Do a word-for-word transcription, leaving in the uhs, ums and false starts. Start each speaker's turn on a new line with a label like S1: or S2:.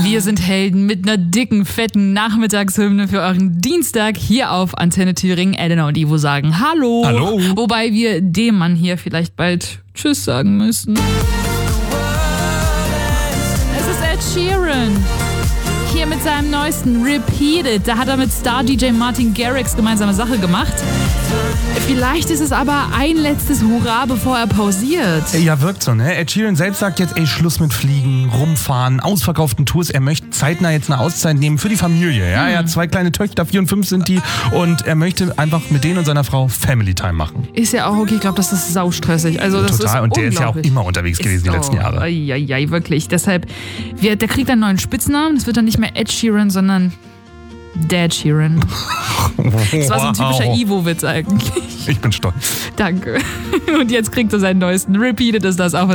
S1: Wir sind Helden mit einer dicken, fetten Nachmittagshymne für euren Dienstag hier auf Antenne Thüringen. Elena und Ivo sagen Hallo.
S2: Hallo.
S1: Wobei wir dem Mann hier vielleicht bald Tschüss sagen müssen. Es ist Ed Sheeran. Hier mit seinem neuesten Repeated. Da hat er mit Star-D J Martin Garrix gemeinsame Sache gemacht. Vielleicht ist es aber ein letztes Hurra, bevor er pausiert.
S2: Ja, wirkt so, ne? Ed Sheeran selbst sagt jetzt, ey, Schluss mit Fliegen, rumfahren, ausverkauften Tours. Er möchte zeitnah jetzt eine Auszeit nehmen für die Familie, ja? Mhm. Er hat zwei kleine Töchter, vier und fünf sind die. Und er möchte einfach mit denen und seiner Frau Family Time machen.
S1: Ist ja auch okay, ich glaube, das ist saustressig. Also, das
S2: Total,
S1: ist
S2: und der ist ja auch immer unterwegs gewesen
S1: ist
S2: die letzten Jahre.
S1: Ja, ja, wirklich. Deshalb, wir, der kriegt einen neuen Spitznamen. Das wird dann nicht mehr Ed Sheeran, sondern Dad Sheeran. Das war so ein typischer Ivo-Witz eigentlich.
S2: Ich bin stolz.
S1: Danke. Und jetzt kriegt er seinen neuesten Repeated, ist das auch